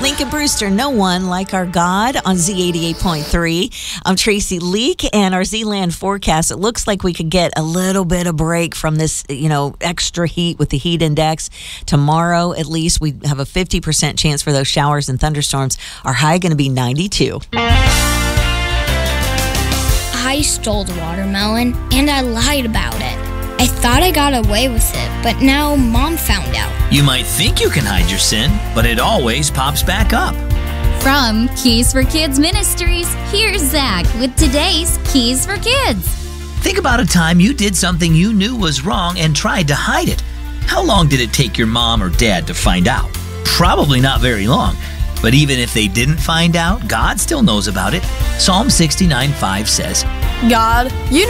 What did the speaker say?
Lincoln Brewster, no one like our God on Z88.3. I'm Tracy Leak, and our Z-Land forecast, it looks like we could get a little bit of break from this, extra heat with the heat index. Tomorrow, at least, we have a 50% chance for those showers and thunderstorms. Our high going to be 92. I stole the watermelon, and I lied about it. I thought I got away with it, but now Mom found out. You might think you can hide your sin, but it always pops back up. From Keys for Kids Ministries, here's Zach with today's Keys for Kids. Think about a time you did something you knew was wrong and tried to hide it. How long did it take your mom or dad to find out? Probably not very long. But even if they didn't find out, God still knows about it. Psalm 69:5 says, God, you